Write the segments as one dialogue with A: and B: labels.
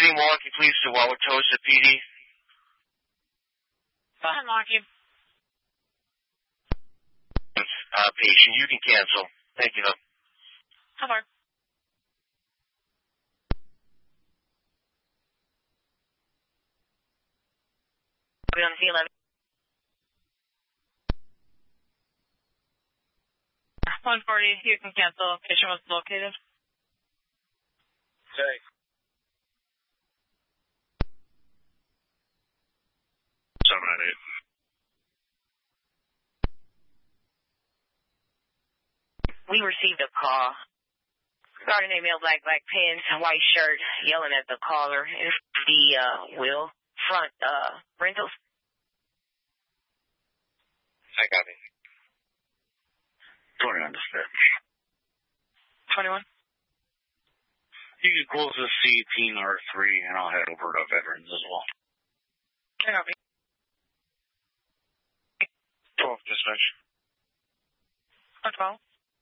A: reporting Milwaukee Police to Wauwatosa PD.
B: Hi, Milwaukee.
A: Patient, you can cancel. Thank you, though.
B: Hello. We on C11. 140, you can cancel. Patient was located.
A: Okay.
B: We received a call regarding a male black pants, white shirt, yelling at the caller in the wheel front rentals.
A: I got it. 21 dispatch.
B: 21.
A: You can close the C18 R3 and I'll head over to veterans as well.
B: I got me.
A: 12 dispatch.
B: 12.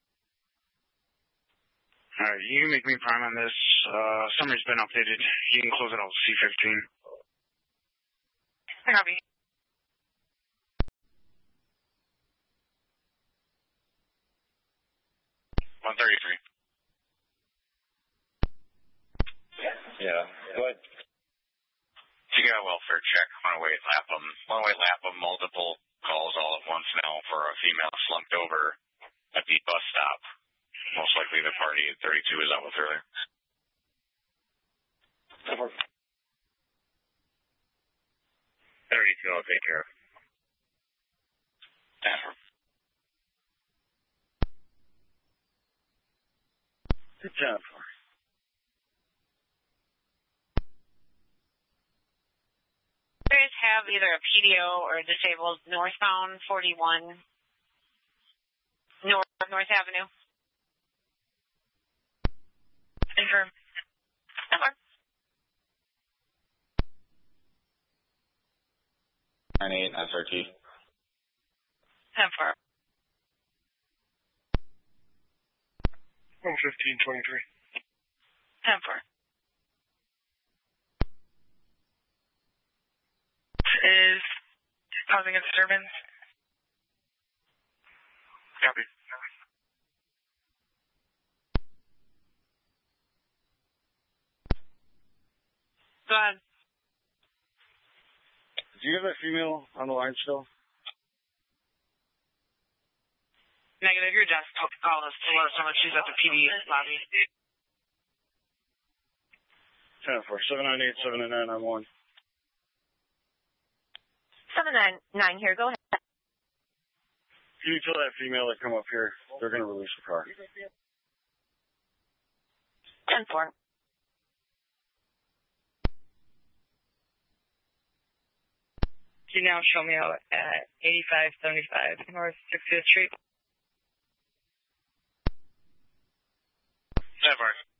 A: Alright, you can make me prime on this. Summary's been updated. You can close it out C15.
B: I got me.
A: Yeah, but you got a welfare check, one-way lap them, multiple calls all at once now for a female slumped over at the bus stop. Most likely the party at 32 is out with earlier. 32, I'll take care of. Good job.
B: Guys have either a PDO or a disabled northbound 41 North Avenue. Confirm. Hello.
A: 98 SRT.
B: 10-4.
A: 115-23.
B: 10-4. Is causing a disturbance.
A: Copy.
B: Go ahead.
A: Do you have that female on the line still?
B: Negative. Your desk call us to let us know that she's at the PD lobby.
A: 10-4. 798-799, I'm on.
C: 799 here, go ahead.
A: Can you tell that female to come up here? They're going to release the car.
C: 10-4.
B: Can you now show me out at 8575 North 60th Street?
A: 10-4.